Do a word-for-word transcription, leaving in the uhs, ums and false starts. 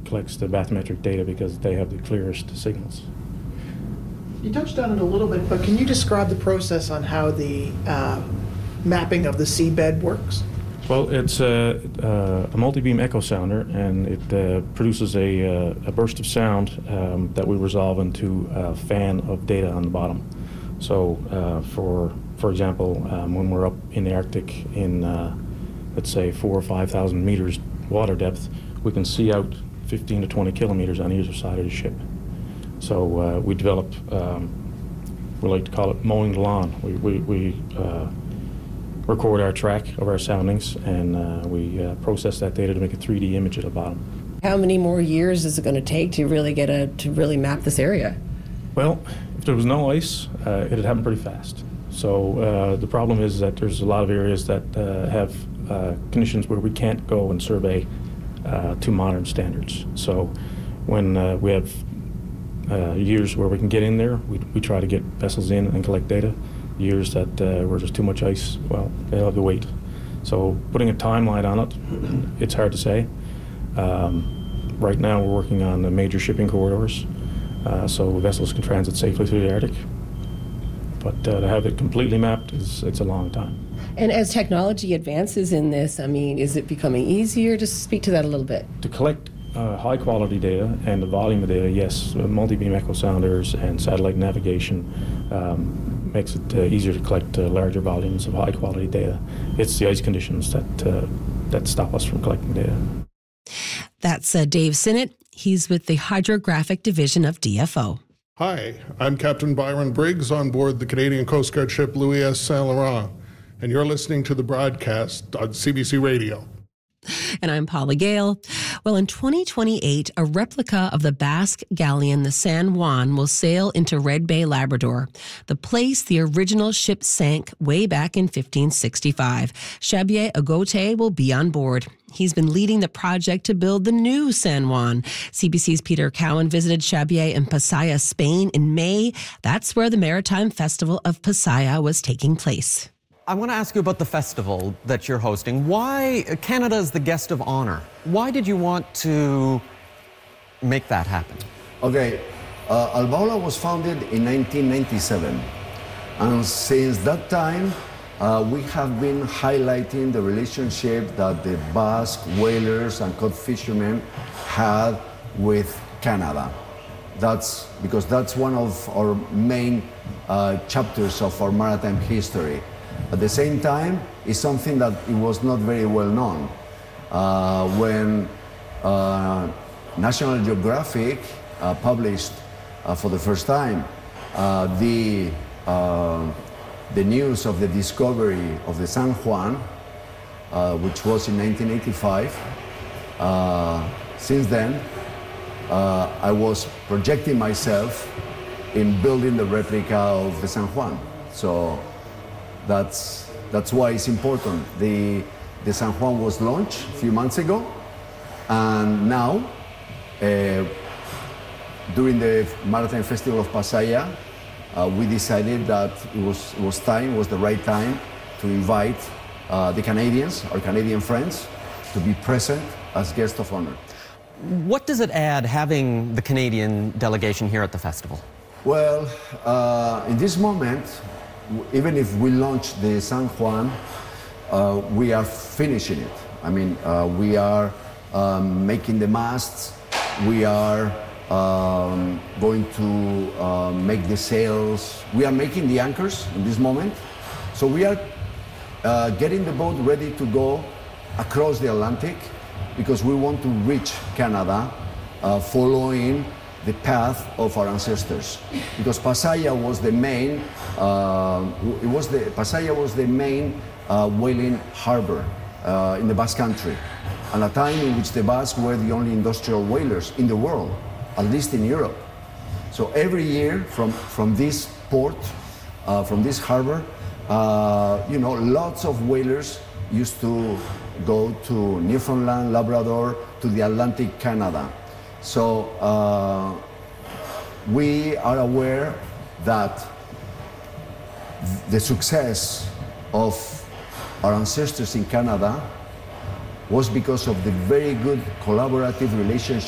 collects the bathymetric data because they have the clearest signals. You touched on it a little bit, but can you describe the process on how the uh, mapping of the seabed works? Well, it's a, uh, a multi-beam echo sounder, and it uh, produces a, uh, a burst of sound um, that we resolve into a fan of data on the bottom. So, uh, for for example, um, when we're up in the Arctic in, uh, let's say, four or five thousand meters water depth, we can see out fifteen to twenty kilometers on either side of the ship. So uh, we develop, um, we like to call it mowing the lawn. We we, we uh, record our track of our soundings, and uh, we uh, process that data to make a three D image at the bottom. How many more years is it going to take to really get a to really map this area? Well, if there was no ice, uh, it'd happen pretty fast. So uh, the problem is that there's a lot of areas that uh, have uh, conditions where we can't go and survey uh, to modern standards. So when uh, we have uh, years where we can get in there, we, we try to get vessels in and collect data. Years that uh, where there's too much ice, well, they'll have to wait. So putting a timeline on it, it's hard to say. Um, right now we're working on the major shipping corridors, uh, so vessels can transit safely through the Arctic. But uh, to have it completely mapped, is it's a long time. And as technology advances in this, I mean, is it becoming easier? Just speak to that a little bit. To collect uh, high-quality data and the volume of data, yes, uh, multi-beam echo sounders and satellite navigation um, makes it uh, easier to collect uh, larger volumes of high-quality data. It's the ice conditions that uh, that stop us from collecting data. That's uh, Dave Sinnott. He's with the Hydrographic Division of D F O. Hi, I'm Captain Byron Briggs on board the Canadian Coast Guard ship Louis S. Saint Laurent, and you're listening to the broadcast on C B C Radio. And I'm Paula Gale. Well, in twenty twenty-eight, a replica of the Basque galleon, the San Juan, will sail into Red Bay, Labrador, the place the original ship sank way back in fifteen sixty-five. Xavier Agote will be on board. He's been leading the project to build the new San Juan. C B C's Peter Cowan visited Xavier in Pasaia, Spain in May. That's where the Maritime Festival of Pasaia was taking place. I want to ask you about the festival that you're hosting. Why Canada is the guest of honor? Why did you want to make that happen? Okay, uh, Albaola was founded in nineteen ninety-seven, and since that time uh, we have been highlighting the relationship that the Basque whalers and cod fishermen had with Canada. That's because that's one of our main uh, chapters of our maritime history. At the same time, it's something that it was not very well known. Uh, when uh, National Geographic uh, published uh, for the first time uh, the, uh, the news of the discovery of the San Juan, uh, which was in nineteen eighty-five, uh, since then uh, I was projecting myself in building the replica of the San Juan. So That's, that's why it's important. The, the San Juan was launched a few months ago, and now, uh, during the Maritime Festival of Pasaia, uh, we decided that it was, it was time, it was the right time to invite uh, the Canadians, our Canadian friends, to be present as guests of honor. What does it add having the Canadian delegation here at the festival? Well, uh, in this moment, even if we launch the San Juan, uh, we are finishing it. I mean, uh, we are um, making the masts, we are um, going to uh, make the sails, we are making the anchors in this moment. So we are uh, getting the boat ready to go across the Atlantic because we want to reach Canada uh, following the path of our ancestors, because Pasaia was the main. Uh, it was the Pasaia was the main uh, whaling harbor uh, in the Basque Country, at a time in which the Basques were the only industrial whalers in the world, at least in Europe. So every year, from from this port, uh, from this harbor, uh, you know, lots of whalers used to go to Newfoundland, Labrador, to the Atlantic Canada. So uh, we are aware that the success of our ancestors in Canada was because of the very good collaborative relationship